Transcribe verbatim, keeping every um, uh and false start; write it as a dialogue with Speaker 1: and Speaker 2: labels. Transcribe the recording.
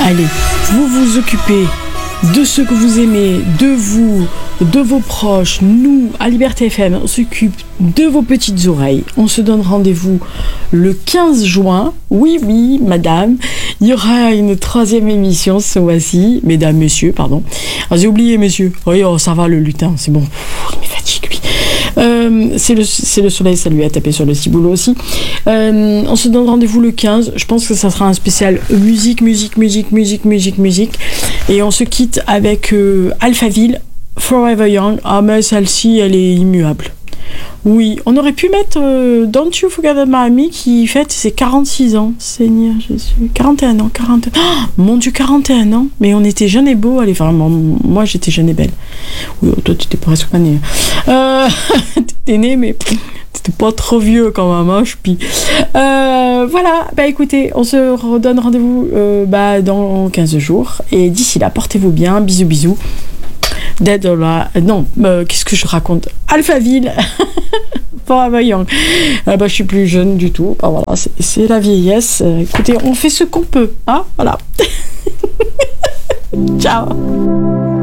Speaker 1: Allez, vous vous occupez de ce que vous aimez, de vous, de vos proches. Nous, à Liberté F M, on s'occupe de vos petites oreilles. On se donne rendez-vous le quinze juin. Oui, oui, madame. Il y aura une troisième émission ce mois-ci. Mesdames, messieurs, pardon. Ah, j'ai oublié, messieurs. Oui, oh, ça va, le lutin, c'est bon. Il me fatigue, lui. Euh, c'est, le, c'est le soleil, ça lui a tapé sur le ciboulot aussi. Euh, on se donne rendez-vous le quinze. Je pense que ça sera un spécial musique, musique, musique, musique, musique, musique. Et on se quitte avec euh, Alphaville, Forever Young. Ah, mais celle-ci, elle est immuable. Oui, on aurait pu mettre euh, Don't You Forget About Me qui fête ses quarante-six ans. Seigneur Jésus. quarante et un ans, quarante. Oh, mon Dieu, quarante et un ans. Mais on était jeunes et beaux. Allez, enfin, moi, j'étais jeune et belle. Oui, toi, tu étais presque pas née. Euh, t'étais née, mais t'étais pas trop vieux quand même, hein, ch'pi. Euh, voilà, bah écoutez, on se redonne rendez-vous euh, bah, dans quinze jours. Et d'ici là, portez-vous bien. Bisous, bisous. Dead or Alive. Non, euh, qu'est-ce que je raconte? Alphaville. Forever Young. Euh, bah, je suis plus jeune du tout. Bah, voilà, c'est, c'est la vieillesse. Euh, écoutez, on fait ce qu'on peut. Hein, voilà. Ciao.